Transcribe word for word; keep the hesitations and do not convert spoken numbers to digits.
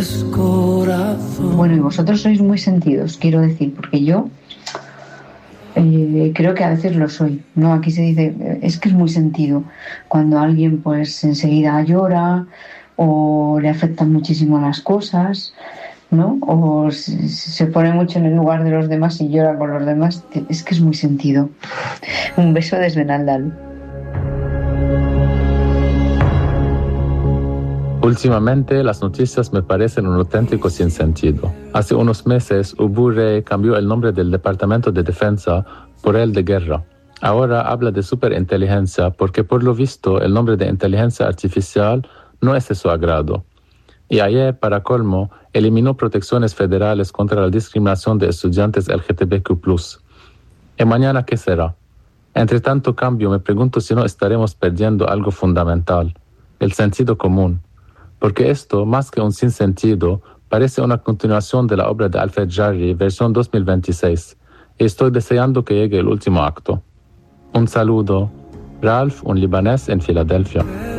Bueno, y vosotros sois muy sentidos, quiero decir, porque yo eh, creo que a veces lo soy, ¿no? Aquí se dice, eh, es que es muy sentido, cuando alguien pues enseguida llora o le afectan muchísimo las cosas, ¿no? O se, se pone mucho en el lugar de los demás y llora con los demás, es que es muy sentido. Un beso desde Naldal. Últimamente las noticias me parecen un auténtico sinsentido. Hace unos meses Ubure cambió el nombre del Departamento de Defensa por el de Guerra. Ahora habla de superinteligencia porque por lo visto el nombre de inteligencia artificial no es de su agrado. Y ayer, para colmo, eliminó protecciones federales contra la discriminación de estudiantes L G B T Q plus. ¿Y mañana qué será? Entre tanto cambio me pregunto si no estaremos perdiendo algo fundamental, el sentido común. Porque esto, más que un sinsentido, parece una continuación de la obra de Alfred Jarry, versión dos mil veintiséis, y estoy deseando que llegue el último acto. Un saludo. Ralph, un libanés en Filadelfia.